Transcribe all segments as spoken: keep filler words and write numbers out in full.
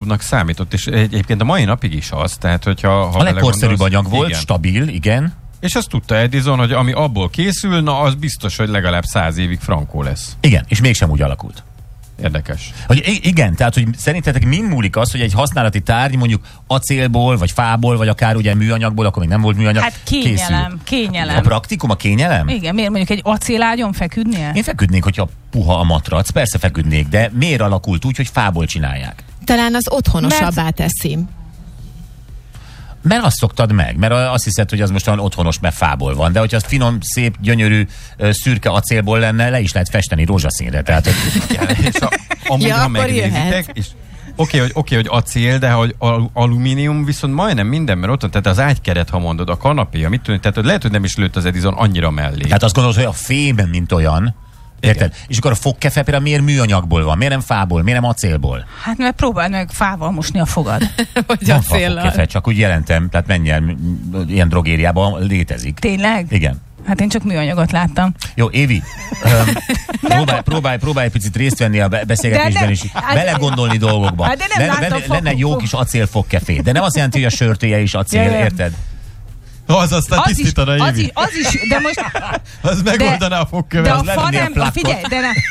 legjobbnak számított, és egyébként a mai napig is az, tehát hogyha... Ha a legkorszerűbb anyag volt, igen. Stabil, igen. És azt tudta Edison, hogy ami abból készül, na az biztos, hogy legalább száz évig frankó lesz. Igen, és mégsem úgy alakult. Érdekes. Hogy igen, tehát, hogy szerintetek min múlik az, hogy egy használati tárgy mondjuk acélból, vagy fából, vagy akár ugye műanyagból, akkor még nem volt műanyag, hát kényelem, készül. kényelem. A praktikum, a kényelem? Igen, miért mondjuk egy acélágyon feküdnél? Én feküdnék, hogyha puha a matrac, persze feküdnék, de miért alakult úgy, hogy fából csinálják? Talán az otthonosabbá Mert... teszi. Mert azt szoktad meg, mert azt hiszed, hogy az most olyan otthonos, mert fából van, de hogyha az finom, szép, gyönyörű, szürke acélból lenne, le is lehet festeni rózsaszínre. Tehát, hogy... és a, amúgy, ja, ha megnézitek, és oké, okay, hogy, okay, hogy acél, de hogy al- alumínium viszont majdnem minden, mert ott van, tehát az ágykeret, ha mondod, a kanapé, amit tudni, tehát lehet, hogy nem is lőtt az Edison annyira mellé. Tehát azt gondolod, hogy a fém, mint olyan, érted? És akkor a fogkefe például miért műanyagból van? Miért nem fából? Miért nem acélból? Hát mert próbáld meg fával mosni a fogad. Vagy acéllal. Csak úgy jelentem, tehát menj el, ilyen drogériában létezik. Tényleg? Igen. Hát én csak műanyagot láttam. Jó, Évi, um, próbálj, próbálj, próbálj egy picit részt venni a beszélgetésben is, belegondolni dolgokba. Hát de nem lenne, láttam lenne, lenne jó kis acélfogkefé, de nem azt jelenti, hogy a sörtője is acél, ja, érted? Az aztán az tisztítana, is, Évi. az is, az is, de most... Az megoldaná a fogkövet. De a az fa nem, a figyelj, de ne...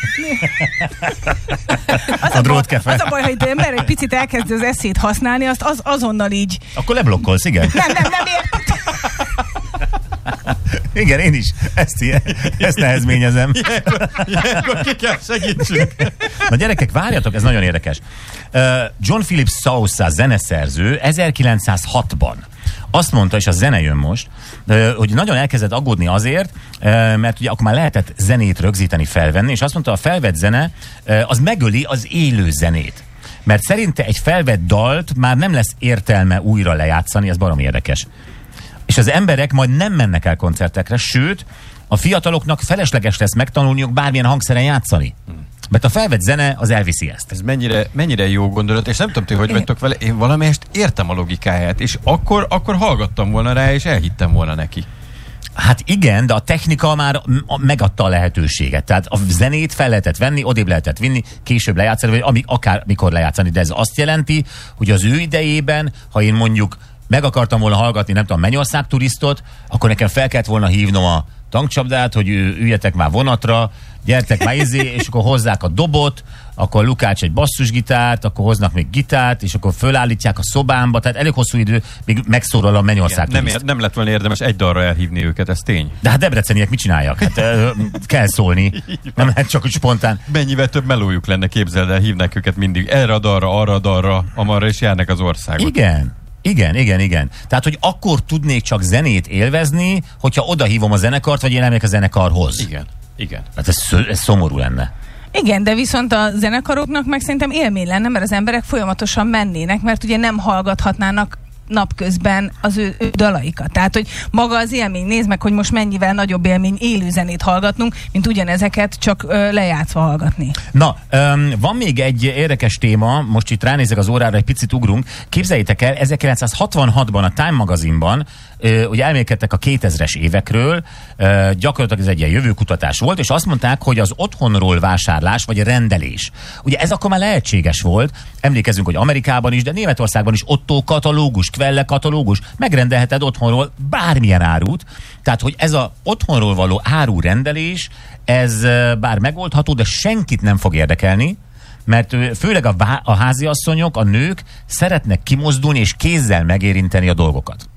Az a drótkefe. Az a baj, hogy az ember egy picit elkezdi az eszét használni, azt az, azonnal így... Akkor leblokkolsz, igen? Nem, nem, nem ért. Igen, én is. Ezt, ilyen, ezt nehezményezem. Ilyenkor, ilyenkor ki kell segítsünk. Na gyerekek, várjatok, ez nagyon érdekes. Uh, John Philip Sousa zeneszerző ezerkilencszázhatban azt mondta, és a zene jön most, uh, hogy nagyon elkezdett aggódni azért, uh, mert ugye akkor már lehetett zenét rögzíteni, felvenni, és azt mondta, a felvett zene uh, az megöli az élő zenét. Mert szerinte egy felvett dalt már nem lesz értelme újra lejátszani, ez baromi érdekes. És az emberek majd nem mennek el koncertekre, sőt, a fiataloknak felesleges lesz megtanulniuk bármilyen hangszeren játszani. Mert a felvett zene az elviszi ezt. Ez mennyire, mennyire jó gondolat, és nem tudom, ti, hogy vagytok vele, én valamelyest értem a logikáját, és akkor, akkor hallgattam volna rá, és elhittem volna neki. Hát igen, de a technika már megadta a lehetőséget. Tehát a zenét fel lehetett venni, odébb lehetett vinni, később lejátszani, vagy amik, akár mikor lejátszani, de ez azt jelenti, hogy az ő idejében, ha én mondjuk meg akartam volna hallgatni, nem tudom, Mennyország turistot, akkor nekem fel kellett volna hívnom a tankcsapdát, hogy üljetek már vonatra, gyertek már izé, és akkor hozzák a dobot, akkor Lukács egy basszusgitárt, akkor hoznak még gitárt, és akkor fölállítják a szobámba, tehát elég hosszú idő, még megszólal a Mennyország nem, turiszt. ér, nem lett volna érdemes egy dalra elhívni őket, ez tény. De hát debreceniek mit csinálják? Hát ö, kell szólni, nem lehet csak úgy spontán. Mennyivel több melójuk lenne, képzeld el, hívnak őket mindig erre a dalra, arra a dalra, amarra, és járnak az országot. Igen. Igen, igen, igen. Tehát, hogy akkor tudnék csak zenét élvezni, hogyha oda hívom a zenekart, vagy én elmegyek a zenekarhoz. Igen, igen. Hát ez, ez szomorú lenne. Igen, de viszont a zenekaroknak meg szerintem élmény lenne, mert az emberek folyamatosan mennének, mert ugye nem hallgathatnának napközben az ő, ő dalaikat. Tehát, hogy maga az élmény, nézd meg, hogy most mennyivel nagyobb élmény élő zenét hallgatnunk, mint ugyanezeket csak ö, lejátszva hallgatni. Na, öm, van még egy érdekes téma, most itt ránézek az órára, egy picit ugrunk. Képzeljétek el, ezerkilencszázhatvanhatban a Time magazinban ö, ugye elmélkedtek a kétezres évekről, ö, gyakorlatilag ez egy ilyen jövőkutatás volt, és azt mondták, hogy az otthonról vásárlás, vagy a rendelés. Ugye ez akkor már lehetséges volt, emlékezzünk, hogy Amerikában is, de Németországban is Otto katalógus, Quelle katalógus, megrendelheted otthonról bármilyen árut, tehát, hogy ez a otthonról való árurendelés, ez bár megoldható, de senkit nem fog érdekelni, mert főleg a, vá- a háziasszonyok, a nők szeretnek kimozdulni és kézzel megérinteni a dolgokat.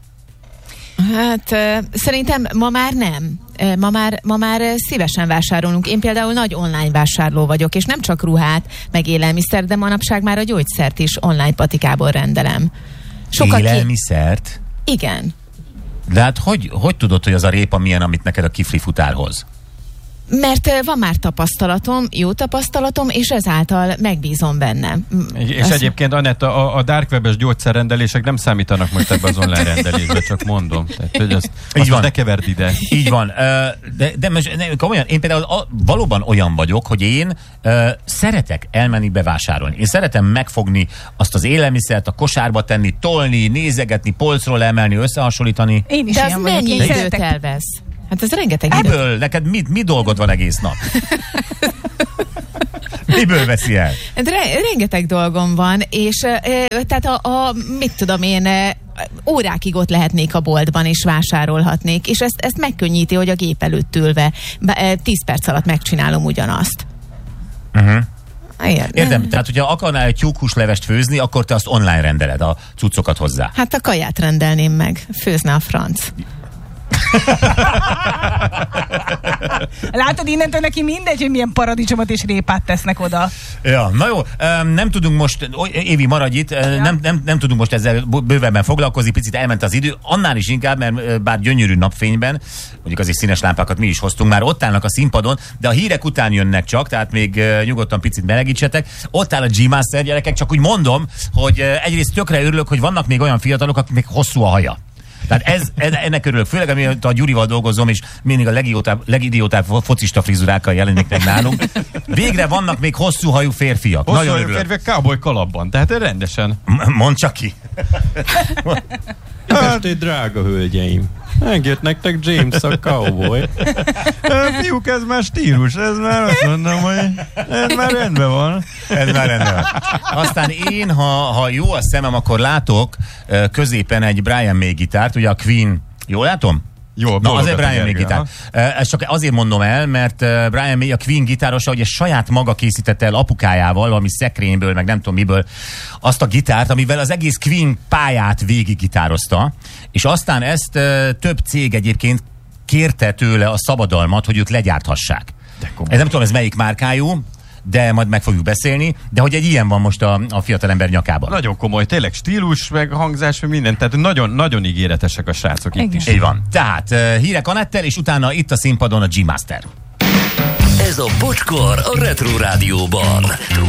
Hát szerintem ma már nem. Ma már, ma már szívesen vásárolunk. Én például nagy online vásárló vagyok, és nem csak ruhát, meg élelmiszer, de manapság már a gyógyszert is online patikából rendelem. Sokat Élelmiszert? Ki... Igen. De hát hogy, hogy tudod, hogy az a répa milyen, amit neked a kifli futár hoz? Mert van már tapasztalatom, jó tapasztalatom, és ezáltal megbízom benne. És Azt... egyébként, Anetta, a, a dark webes gyógyszerrendelések nem számítanak most ebbe az online rendelésbe, csak mondom. Tehát, hogy azt, azt van. Ne keverd ide. Így van. De, de most, ne, komolyan, én például a, valóban olyan vagyok, hogy én uh, szeretek elmenni bevásárolni. Én szeretem megfogni azt az élelmiszert, a kosárba tenni, tolni, nézegetni, polcról emelni, összehasonlítani. Én is de ilyen az vagyok. mennyi Én időt szeretek... elvesz? Hát ez rengeteg idő. Ebből neked mi, mi dolgod van egész nap? Miből veszi el? Re- rengeteg dolgom van, és e, tehát a, a, mit tudom én, e, órákig ott lehetnék a boltban, és vásárolhatnék, és ezt, ezt megkönnyíti, hogy a gép előtt ülve tíz perc alatt megcsinálom ugyanazt. Uh-huh. Értem. Értem, tehát hogyha akarnál egy tyúkhúslevest főzni, akkor te azt online rendeled a cuccokat hozzá. Hát a kaját rendelném meg, főzne a franc. Látod, innentől neki mindegy, hogy milyen paradicsomot és répát tesznek oda. Ja, na jó, nem tudunk most, Évi, maradj itt, ja. nem, nem, nem tudunk most ezzel bővebben foglalkozni, picit elment az idő, annál is inkább, mert bár gyönyörű napfényben, mondjuk azért színes lámpákat mi is hoztunk, már ott állnak a színpadon, de a hírek után jönnek csak, tehát még nyugodtan picit melegítsetek. Ott áll a G-Master, gyerekek, csak úgy mondom, hogy egyrészt tökre örülök, hogy vannak még olyan fiatalok, akik még hosszú a haja. Tehát ez, ennek örülök, főleg amiatt a Gyurival dolgozom, és mindig a legidiótább, legidiótább focista frizurákkal jelenik meg nálunk. Végre vannak még hosszú hajú férfiak. Hosszú Nagyon hajú örülök. férfiak cowboy kalapban, tehát rendesen. M- mondd csak ki. Hát, drága hölgyeim, megjött nektek James a cowboy. Fiúk, ez már stílus, ez már azt mondom, hogy ez már rendben van. Ez már rendben van. Aztán én, ha, ha jó a szemem, akkor látok uh, középen egy Brian May gitárt, ugye a Queen, jól látom? Jó, na, azért Brian May Gergely, gitár. Uh, ezt csak azért mondom el, mert uh, Brian May, a Queen gitárosa, ugye saját maga készítette el apukájával, valami szekrényből, meg nem tudom miből, azt a gitárt, amivel az egész Queen pályát végiggitározta, és aztán ezt uh, több cég egyébként kérte tőle a szabadalmat, hogy ők legyárthassák. Ez nem tudom, ez melyik márkájú, de majd meg fogjuk beszélni, de hogy egy ilyen van most a, a fiatalember nyakában. Nagyon komoly, tényleg stílus, meg hangzás, meg minden, tehát nagyon, nagyon ígéretesek a srácok itt is. Így van. Tehát uh, hírek Anettel, és utána itt a színpadon a G-Master. Ez a Bocskor a Retro Rádióban. Retro